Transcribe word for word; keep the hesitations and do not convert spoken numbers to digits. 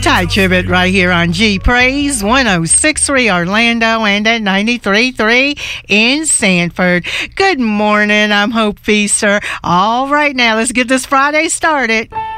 Ty Tribbett right here on G Praise one oh six point three Orlando and at ninety-three point three in Sanford. Good morning. I'm Hope Feaster. All right, now let's get this Friday started.